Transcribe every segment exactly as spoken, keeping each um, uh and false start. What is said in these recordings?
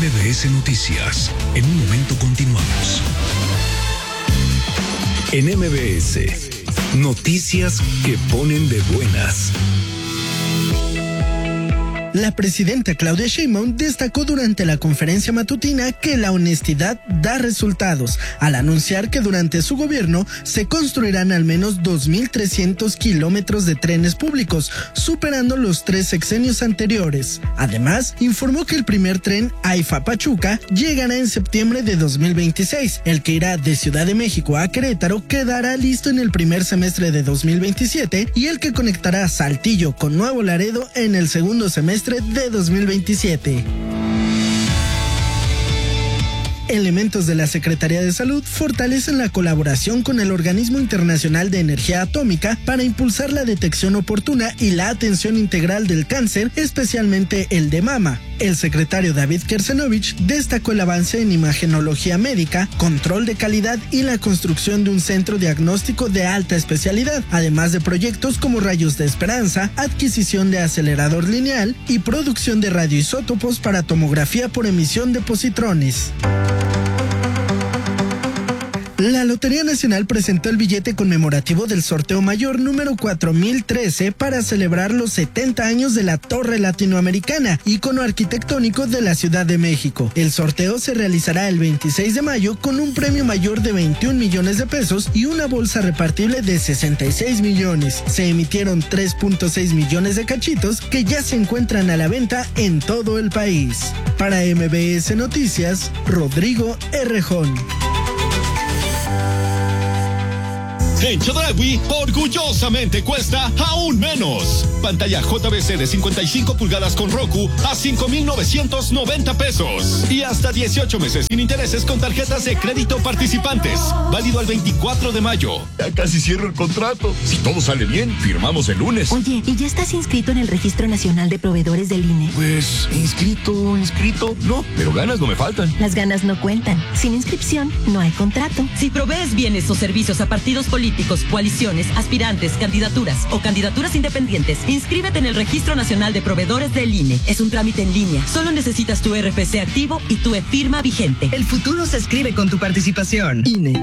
B S Noticias. En un momento continuamos. En M B S, noticias que ponen de buenas. La presidenta Claudia Sheinbaum destacó durante la conferencia matutina que la honestidad da resultados, al anunciar que durante su gobierno se construirán al menos dos mil trescientos kilómetros de trenes públicos, superando los tres sexenios anteriores. Además, informó que el primer tren AIFA-Pachuca llegará en septiembre de dos mil veintiséis. El que irá de Ciudad de México a Querétaro quedará listo en el primer semestre de dos mil veintisiete y el que conectará Saltillo con Nuevo Laredo en el segundo semestre de dos mil veintisiete. Elementos de la Secretaría de Salud fortalecen la colaboración con el Organismo Internacional de Energía Atómica para impulsar la detección oportuna y la atención integral del cáncer, especialmente el de mama. El secretario David Kersenovich destacó el avance en imagenología médica, control de calidad y la construcción de un centro diagnóstico de alta especialidad, además de proyectos como rayos de esperanza, adquisición de acelerador lineal y producción de radioisótopos para tomografía por emisión de positrones. La Lotería Nacional presentó el billete conmemorativo del sorteo mayor número cuatro mil trece para celebrar los setenta años de la Torre Latinoamericana, ícono arquitectónico de la Ciudad de México. El sorteo se realizará el veintiséis de mayo con un premio mayor de veintiún millones de pesos y una bolsa repartible de sesenta y seis millones. Se emitieron tres punto seis millones de cachitos que ya se encuentran a la venta en todo el país. Para M B S Noticias, Rodrigo Errejón. En Chedraui, orgullosamente cuesta aún menos. Pantalla J V C de cincuenta y cinco pulgadas con Roku a cinco mil novecientos noventa pesos. Y hasta dieciocho meses sin intereses con tarjetas de crédito participantes. Válido al veinticuatro de mayo. Ya casi cierro el contrato. Si todo sale bien, firmamos el lunes. Oye, ¿y ya estás inscrito en el Registro Nacional de Proveedores del I N E? Pues, inscrito, inscrito. No, pero ganas no me faltan. Las ganas no cuentan. Sin inscripción, no hay contrato. Si provees bienes o servicios a partidos políticos, coaliciones, aspirantes, candidaturas o candidaturas independientes, inscríbete en el Registro Nacional de Proveedores del I N E. Es un trámite en línea. Solo necesitas tu R F C activo y tu e-firma vigente. El futuro se escribe con tu participación. I N E.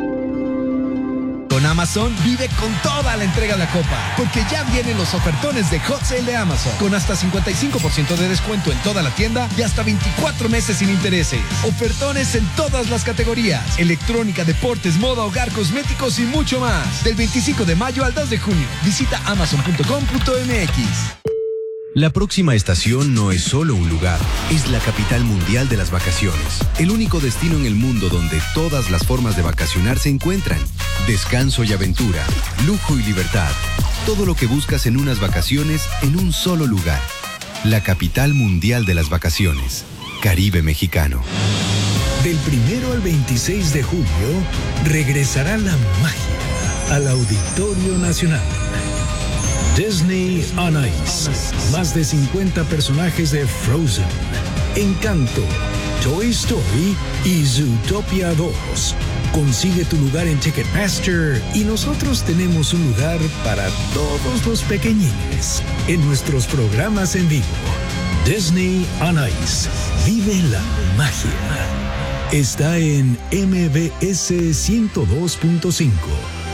Con Amazon vive con toda la entrega de la copa, porque ya vienen los ofertones de Hot Sale de Amazon, con hasta cincuenta y cinco por ciento de descuento en toda la tienda y hasta veinticuatro meses sin intereses. Ofertones en todas las categorías: electrónica, deportes, moda, hogar, cosméticos y mucho más. Del veinticinco de mayo al dos de junio. Visita amazon punto com punto m x. La próxima estación no es solo un lugar, es la capital mundial de las vacaciones. El único destino en el mundo donde todas las formas de vacacionar se encuentran. Descanso y aventura, lujo y libertad. Todo lo que buscas en unas vacaciones en un solo lugar. La capital mundial de las vacaciones. Caribe mexicano. Del primero al veintiséis de julio, regresará la magia al Auditorio Nacional. Disney on Ice. Más de cincuenta personajes de Frozen, Encanto, Toy Story y Zootopia dos. Consigue tu lugar en Ticketmaster y nosotros tenemos un lugar para todos los pequeñines en nuestros programas en vivo. Disney on Ice. Vive la magia. Está en M B S ciento dos punto cinco.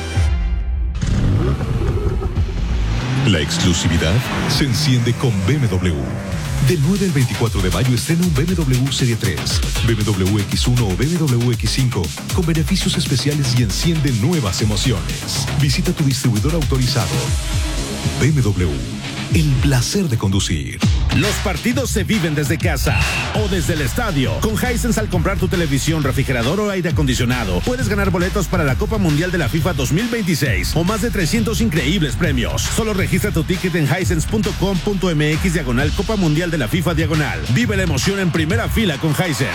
La exclusividad se enciende con B M W. Del nueve al veinticuatro de mayo estrena un B M W Serie tres, B M W X uno o B M W X cinco con beneficios especiales y enciende nuevas emociones. Visita tu distribuidor autorizado. B M W, el placer de conducir. Los partidos se viven desde casa o desde el estadio. Con Hisense, al comprar tu televisión, refrigerador o aire acondicionado, puedes ganar boletos para la Copa Mundial de la FIFA dos mil veintiséis o más de trescientos increíbles premios. Solo registra tu ticket en hisense punto com punto m x diagonal Copa Mundial de la FIFA diagonal. Vive la emoción en primera fila con Hisense.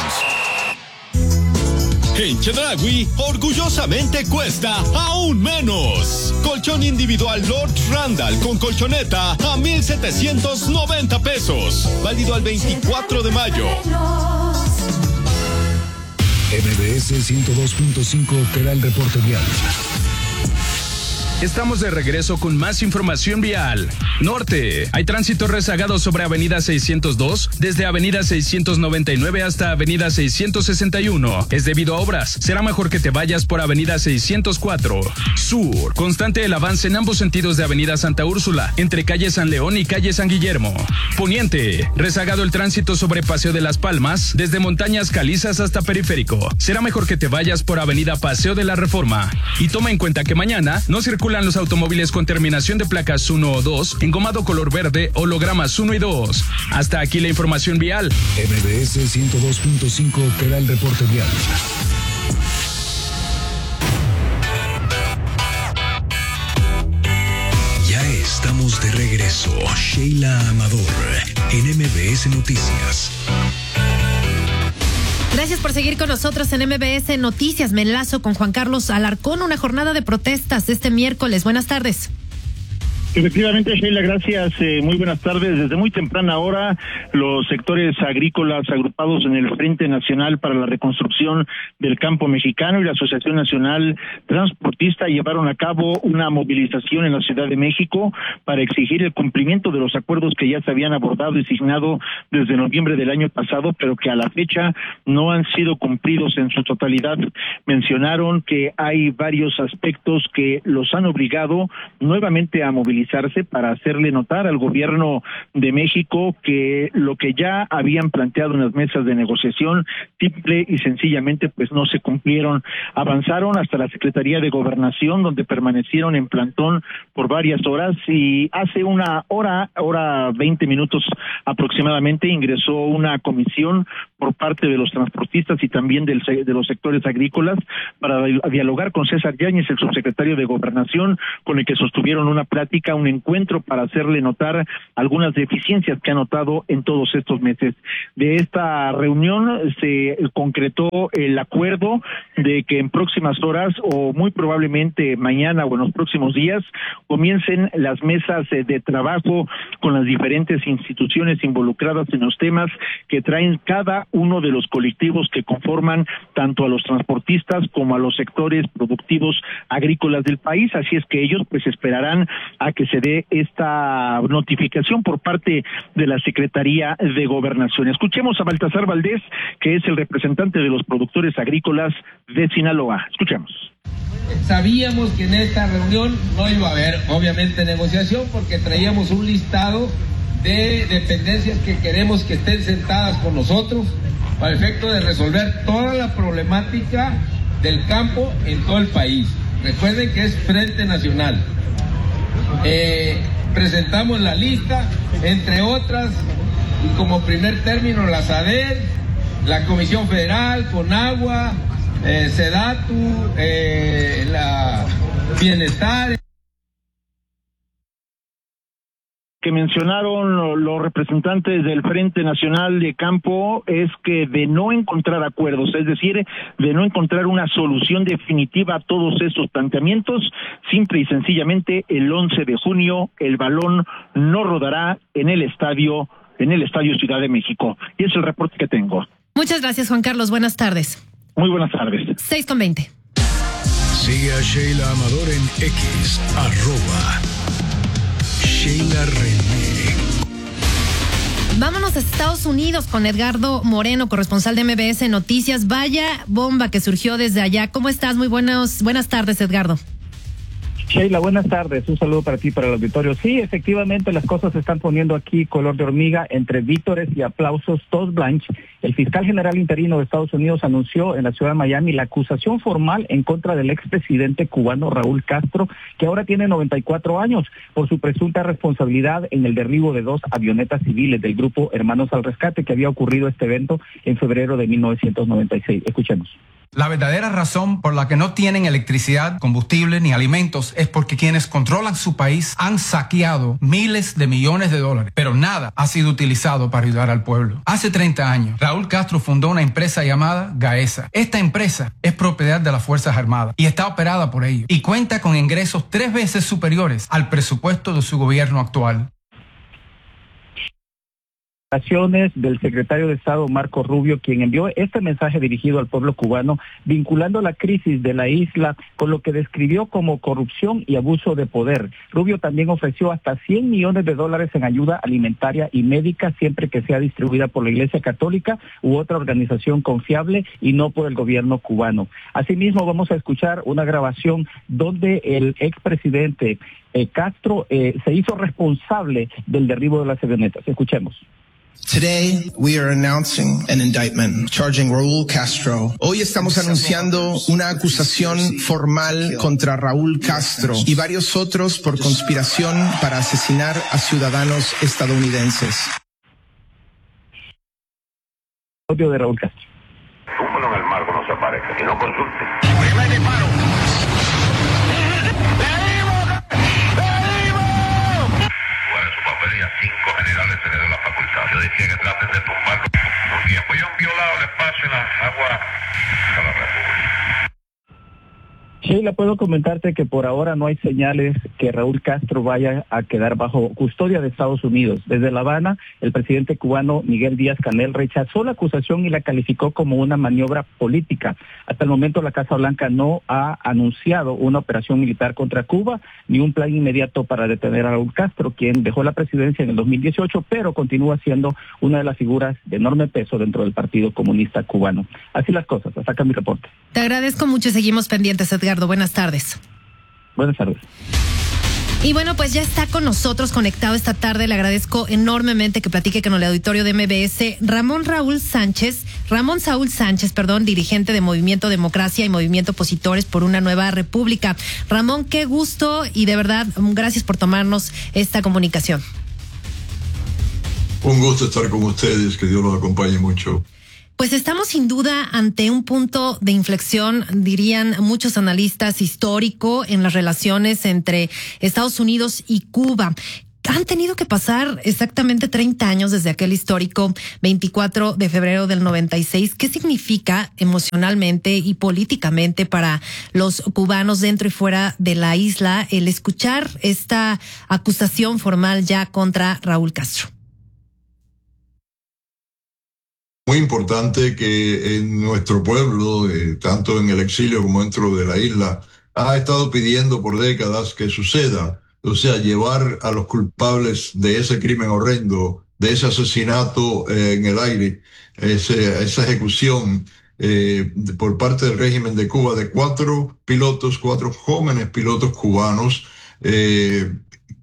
En Chedraui, orgullosamente cuesta aún menos. Colchón individual Lord Randall con colchoneta a mil setecientos noventa pesos. Válido al veinticuatro de mayo. M B S ciento dos punto cinco te da el reporte vial. Estamos de regreso con más información vial. Norte, hay tránsito rezagado sobre Avenida seiscientos dos, desde Avenida seiscientos noventa y nueve hasta Avenida seiscientos sesenta y uno. Es debido a obras. Será mejor que te vayas por Avenida seiscientos cuatro. Sur, constante el avance en ambos sentidos de Avenida Santa Úrsula, entre calle San León y calle San Guillermo. Poniente, rezagado el tránsito sobre Paseo de las Palmas, desde Montañas Calizas hasta Periférico. Será mejor que te vayas por Avenida Paseo de la Reforma. Y toma en cuenta que mañana no circula los automóviles con terminación de placas uno o dos, engomado color verde, hologramas uno y dos. Hasta aquí la información vial. M B S ciento dos punto cinco te da el reporte vial. Ya estamos de regreso. Sheila Amador en M B S Noticias. Gracias por seguir con nosotros en M B S Noticias. Me enlazo con Juan Carlos Alarcón, una jornada de protestas este miércoles. Buenas tardes. Efectivamente, Sheila, gracias. Eh, muy buenas tardes. Desde muy temprana hora, los sectores agrícolas agrupados en el Frente Nacional para la Reconstrucción del Campo Mexicano y la Asociación Nacional Transportista llevaron a cabo una movilización en la Ciudad de México para exigir el cumplimiento de los acuerdos que ya se habían abordado y signado desde noviembre del año pasado, pero que a la fecha no han sido cumplidos en su totalidad. Mencionaron que hay varios aspectos que los han obligado nuevamente a movilizar para hacerle notar al gobierno de México que lo que ya habían planteado en las mesas de negociación simple y sencillamente pues no se cumplieron. Avanzaron hasta la Secretaría de Gobernación, donde permanecieron en plantón por varias horas, y hace una hora, hora veinte minutos aproximadamente, ingresó una comisión por parte de los transportistas y también del, de los sectores agrícolas para dialogar con César Yáñez, el subsecretario de Gobernación, con el que sostuvieron una plática, un encuentro para hacerle notar algunas deficiencias que ha notado en todos estos meses. De esta reunión se concretó el acuerdo de que en próximas horas o muy probablemente mañana o en los próximos días comiencen las mesas de trabajo con las diferentes instituciones involucradas en los temas que traen cada uno de los colectivos que conforman tanto a los transportistas como a los sectores productivos agrícolas del país. Así es que ellos pues esperarán a que se dé esta notificación por parte de la Secretaría de Gobernación. Escuchemos a Baltasar Valdés, que es el representante de los productores agrícolas de Sinaloa. Escuchemos. Sabíamos que en esta reunión no iba a haber, obviamente, negociación, porque traíamos un listado de dependencias que queremos que estén sentadas con nosotros para el efecto de resolver toda la problemática del campo en todo el país. Recuerden que es Frente Nacional. Eh, presentamos la lista, entre otras, y como primer término la SADER, la Comisión Federal, Conagua, eh, SEDATU, eh, la Bienestar. Que mencionaron los representantes del Frente Nacional de Campo es que de no encontrar acuerdos, es decir, de no encontrar una solución definitiva a todos estos planteamientos, simple y sencillamente el once de junio el balón no rodará en el estadio, en el estadio Ciudad de México. Y es el reporte que tengo. Muchas gracias, Juan Carlos. Buenas tardes. Muy buenas tardes. seis con veinte. Sigue a Sheila Amador en X, arroba Sheila René. Vámonos a Estados Unidos con Edgardo Moreno, corresponsal de M B S Noticias. Vaya bomba que surgió desde allá. ¿Cómo estás? Muy buenos, buenas tardes, Edgardo. Sheila, buenas tardes. Un saludo para ti y para el auditorio. Sí, efectivamente, las cosas se están poniendo aquí color de hormiga entre vítores y aplausos. Todd Blanche, el fiscal general interino de Estados Unidos, anunció en la ciudad de Miami la acusación formal en contra del expresidente cubano Raúl Castro, que ahora tiene noventa y cuatro años, por su presunta responsabilidad en el derribo de dos avionetas civiles del grupo Hermanos al Rescate, que había ocurrido este evento en febrero de mil novecientos noventa y seis. Escuchemos. La verdadera razón por la que no tienen electricidad, combustible ni alimentos es porque quienes controlan su país han saqueado miles de millones de dólares, pero nada ha sido utilizado para ayudar al pueblo. Hace treinta años, Raúl Castro fundó una empresa llamada Gaesa. Esta empresa es propiedad de las Fuerzas Armadas y está operada por ellos y cuenta con ingresos tres veces superiores al presupuesto de su gobierno actual. Del secretario de Estado Marco Rubio, quien envió este mensaje dirigido al pueblo cubano, vinculando la crisis de la isla con lo que describió como corrupción y abuso de poder. Rubio también ofreció hasta cien millones de dólares en ayuda alimentaria y médica, siempre que sea distribuida por la Iglesia Católica u otra organización confiable y no por el gobierno cubano. Asimismo, vamos a escuchar una grabación donde el expresidente eh, Castro eh, se hizo responsable del derribo de las avionetas. Escuchemos. Today we are announcing an indictment charging Raúl Castro. Hoy estamos anunciando una acusación formal contra Raúl Castro y varios otros por conspiración para asesinar a ciudadanos estadounidenses. Audio de Raúl Castro. Túmbalo en el marco, no se aparezca, y no consulte. ¡Primer disparo! Cinco generales se le dio la facultad. Yo decía que traten de tumbarlo, porque después han violado el espacio en las aguas de la República. Sheila, puedo comentarte que por ahora no hay señales que Raúl Castro vaya a quedar bajo custodia de Estados Unidos. Desde La Habana, el presidente cubano Miguel Díaz-Canel rechazó la acusación y la calificó como una maniobra política. Hasta el momento la Casa Blanca no ha anunciado una operación militar contra Cuba ni un plan inmediato para detener a Raúl Castro, quien dejó la presidencia en el dos mil dieciocho, pero continúa siendo una de las figuras de enorme peso dentro del Partido Comunista Cubano. Así las cosas. Hasta acá mi reporte. Te agradezco mucho y seguimos pendientes, Edgardo. Buenas tardes. Buenas tardes. Y bueno, pues ya está con nosotros conectado esta tarde. Le agradezco enormemente que platique con el auditorio de M B S. Ramón Raúl Sánchez, Ramón Saúl Sánchez, perdón, dirigente de Movimiento Democracia y Movimiento Opositores por una Nueva República. Ramón, qué gusto y de verdad, gracias por tomarnos esta comunicación. Un gusto estar con ustedes, que Dios los acompañe mucho. Pues estamos sin duda ante un punto de inflexión, dirían muchos analistas, histórico en las relaciones entre Estados Unidos y Cuba. Han tenido que pasar exactamente treinta años desde aquel histórico veinticuatro de febrero del noventa y seis. ¿Qué significa emocionalmente y políticamente para los cubanos dentro y fuera de la isla el escuchar esta acusación formal ya contra Raúl Castro? Muy importante que en nuestro pueblo, eh, tanto en el exilio como dentro de la isla, ha estado pidiendo por décadas que suceda. O sea, llevar a los culpables de ese crimen horrendo, de ese asesinato eh, en el aire, ese, esa ejecución eh, por parte del régimen de Cuba de cuatro pilotos, cuatro jóvenes pilotos cubanos, eh,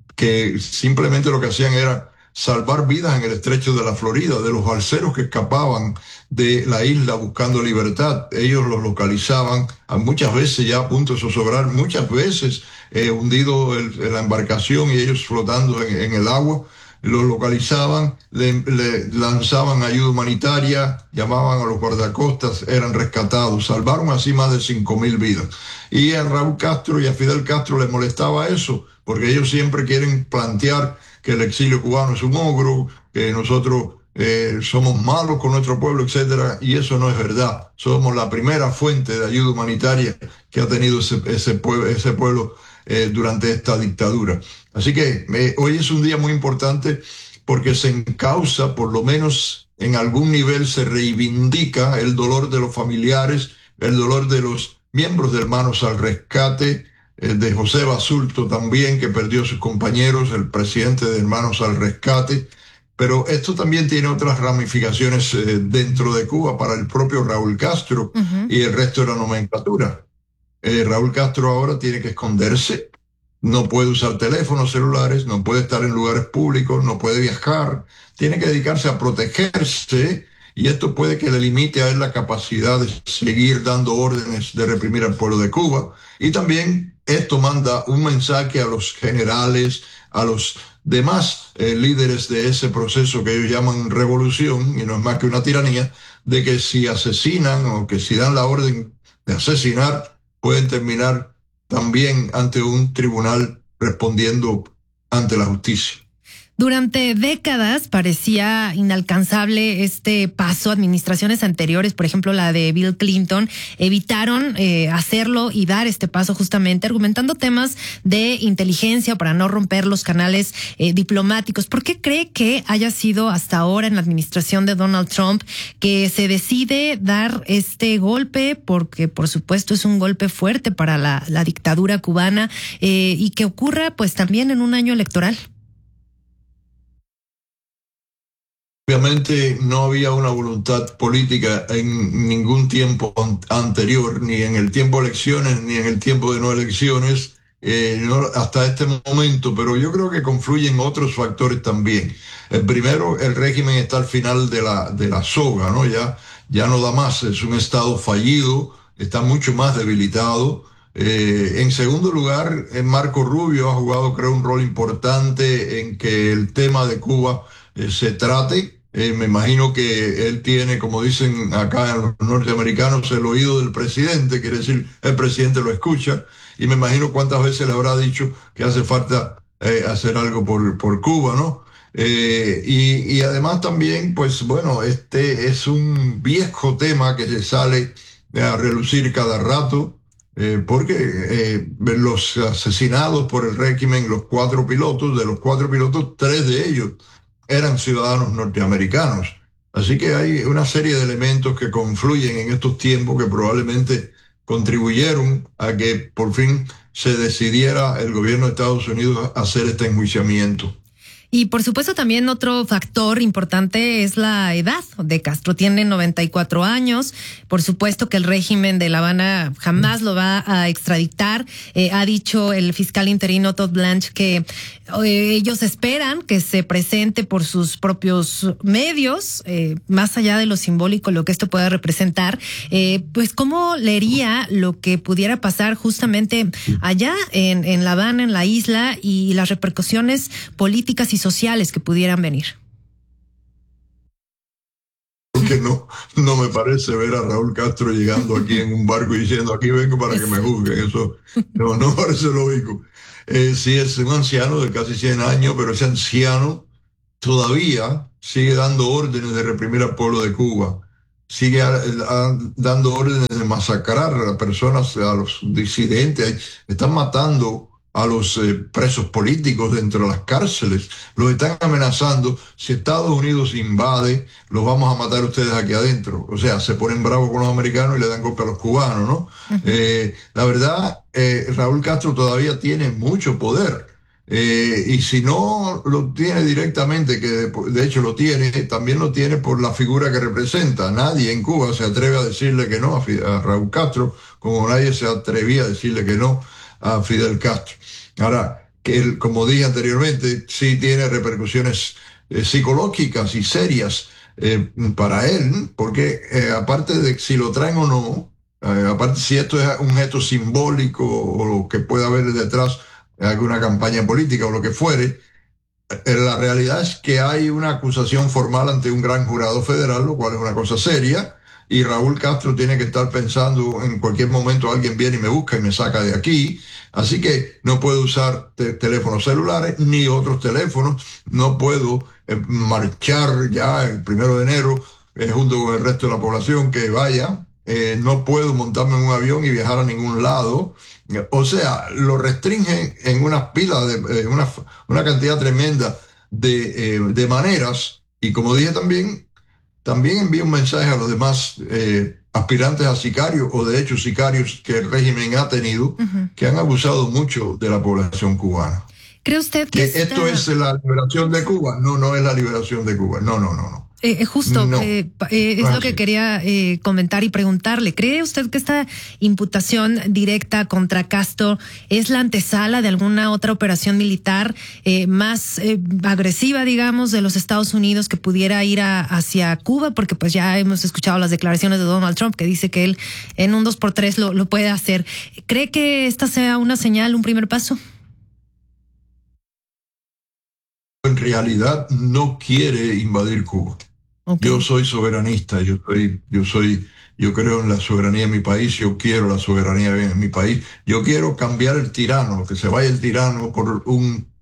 que simplemente lo que hacían era salvar vidas en el estrecho de la Florida, de los balseros que escapaban de la isla buscando libertad. Ellos los localizaban, muchas veces ya a punto de zozobrar, muchas veces eh, hundido el, la embarcación y ellos flotando en, en el agua. Los localizaban, le, le lanzaban ayuda humanitaria, llamaban a los guardacostas, eran rescatados, salvaron así más de cinco mil vidas. Y a Raúl Castro y a Fidel Castro les molestaba eso, porque ellos siempre quieren plantear que el exilio cubano es un ogro, que nosotros eh, somos malos con nuestro pueblo, etcétera, y eso no es verdad. Somos la primera fuente de ayuda humanitaria que ha tenido ese, ese pueblo, ese pueblo eh, durante esta dictadura. Así que eh, hoy es un día muy importante porque se encausa, por lo menos en algún nivel se reivindica el dolor de los familiares, el dolor de los miembros de Hermanos al Rescate, de José Basulto también, que perdió a sus compañeros, el presidente de Hermanos al Rescate. Pero esto también tiene otras ramificaciones eh, dentro de Cuba para el propio Raúl Castro uh-huh. y el resto de la nomenclatura. Eh, Raúl Castro ahora tiene que esconderse, no puede usar teléfonos celulares, no puede estar en lugares públicos, no puede viajar, tiene que dedicarse a protegerse, y esto puede que le limite a él la capacidad de seguir dando órdenes de reprimir al pueblo de Cuba. Y también esto manda un mensaje a los generales, a los demás eh, líderes de ese proceso que ellos llaman revolución, y no es más que una tiranía, de que si asesinan o que si dan la orden de asesinar, pueden terminar también ante un tribunal respondiendo ante la justicia. Durante décadas parecía inalcanzable este paso. Administraciones anteriores, por ejemplo la de Bill Clinton, evitaron eh, hacerlo y dar este paso justamente argumentando temas de inteligencia para no romper los canales eh, diplomáticos. ¿Por qué cree que haya sido hasta ahora en la administración de Donald Trump que se decide dar este golpe? Porque por supuesto es un golpe fuerte para la, la dictadura cubana eh, y que ocurra pues también en un año electoral. Obviamente no había una voluntad política en ningún tiempo anterior, ni en el tiempo de elecciones, ni en el tiempo de no elecciones, eh, no, hasta este momento, pero yo creo que confluyen otros factores también. El primero, el régimen está al final de la, de la soga, ¿no? Ya, ya no da más, es un estado fallido, está mucho más debilitado. Eh, en segundo lugar, Marco Rubio ha jugado, creo, un rol importante en que el tema de Cuba eh, se trate. Eh, me imagino que él tiene, como dicen acá en los norteamericanos, el oído del presidente, quiere decir, el presidente lo escucha, y me imagino cuántas veces le habrá dicho que hace falta eh, hacer algo por, por Cuba, ¿no? Eh, y, y además también, pues bueno, este es un viejo tema que se sale a relucir cada rato, eh, porque eh, los asesinados por el régimen, los cuatro pilotos, de los cuatro pilotos, tres de ellos eran ciudadanos norteamericanos. Así que hay una serie de elementos que confluyen en estos tiempos que probablemente contribuyeron a que por fin se decidiera el gobierno de Estados Unidos a hacer este enjuiciamiento. Y por supuesto también otro factor importante es la edad de Castro. Tiene noventa y cuatro años. Por supuesto que el régimen de La Habana jamás lo va a extraditar. Eh, ha dicho el fiscal interino Todd Blanche que eh, ellos esperan que se presente por sus propios medios, eh, más allá de lo simbólico, lo que esto pueda representar. Eh, pues ¿cómo leería lo que pudiera pasar justamente allá en, en La Habana, en la isla, y las repercusiones políticas y sociales que pudieran venir? Porque no, no me parece ver a Raúl Castro llegando aquí en un barco y diciendo aquí vengo para que me juzguen. Eso no, no parece lógico. Eh, sí, es un anciano de casi cien años, pero ese anciano todavía sigue dando órdenes de reprimir al pueblo de Cuba, sigue a, a, dando órdenes de masacrar a las personas, a los disidentes, están matando a los eh, presos políticos dentro de las cárceles, los están amenazando. Si Estados Unidos invade, los vamos a matar a ustedes aquí adentro. O sea, se ponen bravos con los americanos y le dan golpe a los cubanos, ¿no? Uh-huh. eh, la verdad, eh, Raúl Castro todavía tiene mucho poder. Eh, y si no lo tiene directamente, que de, de hecho lo tiene, también lo tiene por la figura que representa. Nadie en Cuba se atreve a decirle que no a, a Raúl Castro, como nadie se atrevía a decirle que no a Fidel Castro. Ahora, que él, como dije anteriormente, sí tiene repercusiones eh, psicológicas y serias eh, para él, porque eh, aparte de si lo traen o no, eh, aparte si esto es un gesto simbólico o lo que pueda haber detrás de alguna campaña política o lo que fuere, eh, la realidad es que hay una acusación formal ante un gran jurado federal, lo cual es una cosa seria. Y Raúl Castro tiene que estar pensando en cualquier momento alguien viene y me busca y me saca de aquí. Así que no puedo usar te teléfonos celulares ni otros teléfonos. No puedo eh, marchar ya el primero de enero eh, junto con el resto de la población que vaya. Eh, no puedo montarme en un avión y viajar a ningún lado. O sea, lo restringen en una pila, de, eh, una, una cantidad tremenda de, eh, de maneras. Y como dije también, También envía un mensaje a los demás eh, aspirantes a sicarios o de hecho sicarios que el régimen ha tenido, uh-huh, que han abusado mucho de la población cubana. ¿Cree usted que, que esto está... es la liberación de Cuba? No, no es la liberación de Cuba. No, no, no, no. Eh, justo, no. eh, eh, es lo que quería eh, comentar y preguntarle. ¿Cree usted que esta imputación directa contra Castro es la antesala de alguna otra operación militar eh, más eh, agresiva, digamos, de los Estados Unidos que pudiera ir a, hacia Cuba? Porque pues ya hemos escuchado las declaraciones de Donald Trump que dice que él en un dos por tres lo, lo puede hacer. ¿Cree que esta sea una señal, un primer paso? En realidad no quiere invadir Cuba. Okay. Yo soy soberanista, yo soy, yo soy, yo creo en la soberanía de mi país, yo quiero la soberanía en mi país, yo quiero cambiar el tirano, que se vaya el tirano por un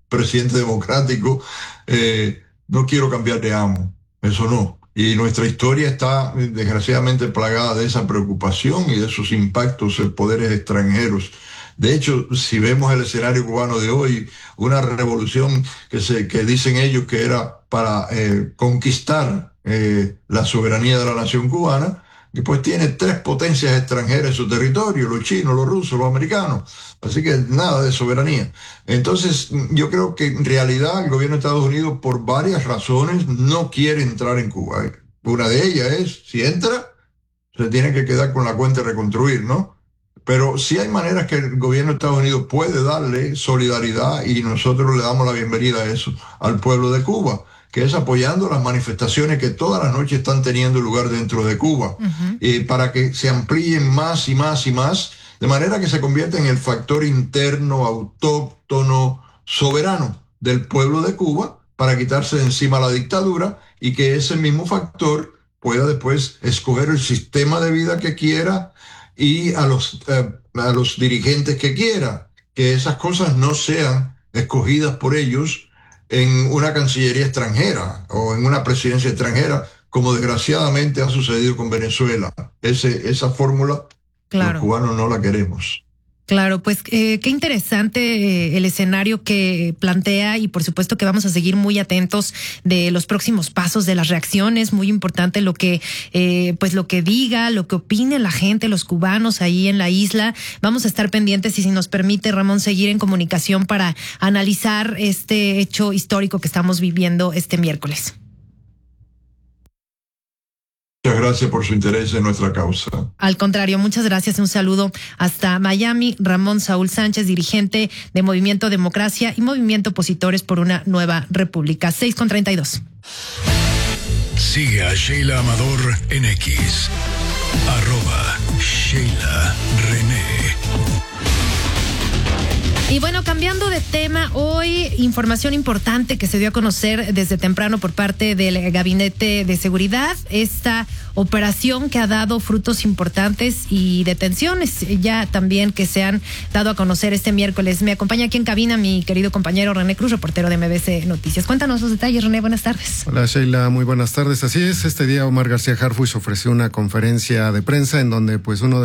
presidente democrático, eh, no quiero cambiar de amo, eso no. Y nuestra historia está desgraciadamente plagada de esa preocupación y de esos impactos en poderes extranjeros. De hecho, si vemos el escenario cubano de hoy, una revolución que, se, que dicen ellos que era para eh, conquistar eh, la soberanía de la nación cubana, que pues tiene tres potencias extranjeras en su territorio, los chinos, los rusos, los americanos. Así que nada de soberanía. Entonces, yo creo que en realidad el gobierno de Estados Unidos, por varias razones, no quiere entrar en Cuba. Una de ellas es, si entra, se tiene que quedar con la cuenta y reconstruir, ¿no? Pero sí hay maneras que el gobierno de Estados Unidos puede darle solidaridad y nosotros le damos la bienvenida a eso, al pueblo de Cuba, que es apoyando las manifestaciones que todas las noches están teniendo lugar dentro de Cuba, uh-huh. eh, para que se amplíen más y más y más, de manera que se convierta en el factor interno, autóctono, soberano del pueblo de Cuba, para quitarse de encima la dictadura y que ese mismo factor pueda después escoger el sistema de vida que quiera y a los, eh, a los dirigentes que quiera, que esas cosas no sean escogidas por ellos en una cancillería extranjera o en una presidencia extranjera, como desgraciadamente ha sucedido con Venezuela. Ese, esa fórmula, claro, los cubanos no la queremos. Claro, pues eh, qué interesante eh, el escenario que plantea y por supuesto que vamos a seguir muy atentos de los próximos pasos, de las reacciones. Muy importante lo que eh, pues lo que diga, lo que opine la gente, los cubanos ahí en la isla. Vamos a estar pendientes y si nos permite, Ramón, seguir en comunicación para analizar este hecho histórico que estamos viviendo este miércoles. Muchas gracias por su interés en nuestra causa. Al contrario, muchas gracias. Un saludo hasta Miami. Ramón Saúl Sánchez, dirigente de Movimiento Democracia y Movimiento Opositores por una Nueva República. seis con treinta y dos. Sigue a Sheila Amador en X. Arroba Sheila René. Y bueno, cambiando de tema, hoy información importante que se dio a conocer desde temprano por parte del Gabinete de Seguridad, esta operación que ha dado frutos importantes y detenciones ya también que se han dado a conocer este miércoles. Me acompaña aquí en cabina mi querido compañero René Cruz, reportero de M B C Noticias. Cuéntanos los detalles, René, buenas tardes. Hola Sheila, muy buenas tardes. Así es, este día Omar García Harfuch ofreció una conferencia de prensa en donde pues uno de